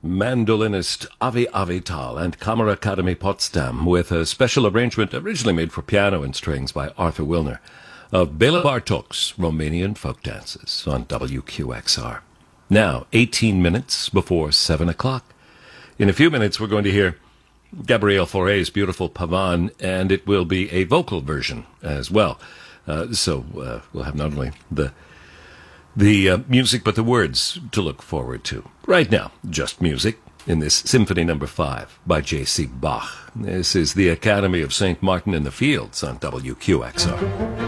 mandolinist Avi Avital and Kammerakademie Potsdam with a special arrangement originally made for piano and strings by Arthur Wilner of Bela Bartok's Romanian folk dances on WQXR. Now, 18 minutes before 7 o'clock. In a few minutes, we're going to hear Gabrielle Fauré's beautiful Pavan, and it will be a vocal version as well. So we'll have not only the music, but the words to look forward to. Right now, just music in this Symphony No. 5 by J.C. Bach. This is the Academy of St. Martin in the Fields on WQXR.